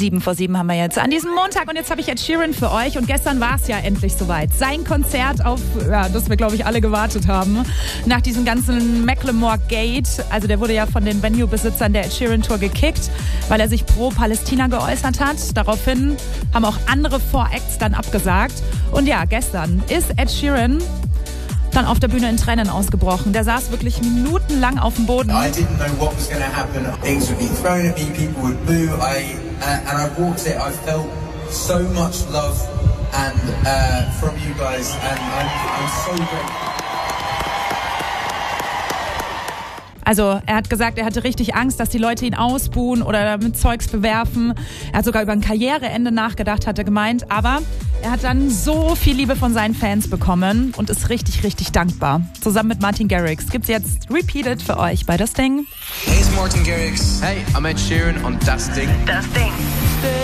7:07 haben wir jetzt an diesem Montag und jetzt habe ich Ed Sheeran für euch und gestern war es ja endlich soweit. Sein Konzert auf, das wir glaube ich alle gewartet haben, nach diesem ganzen Macklemore Gate. Also der wurde ja von den Venue-Besitzern der Ed Sheeran Tour gekickt, weil er sich pro Palästina geäußert hat. Daraufhin haben auch andere Voracts dann abgesagt. Und ja, gestern ist Ed Sheeran dann auf der Bühne in Tränen ausgebrochen. Der saß wirklich minutenlang auf dem Boden. I didn't know what was going to happen. Things would be thrown at me, people would boo. And I walked it. I felt so much love and from you guys, and I'm so grateful. Also er hat gesagt, er hatte richtig Angst, dass die Leute ihn ausbuhen oder mit Zeugs bewerfen. Er hat sogar über ein Karriereende nachgedacht, hat er gemeint. Aber er hat dann so viel Liebe von seinen Fans bekommen und ist richtig, richtig dankbar. Zusammen mit Martin Garrix gibt's jetzt Repeated für euch bei Das Ding. Hey, it's Martin Garrix. Hey, I'm Ed Sheeran und Das Ding. Das Ding.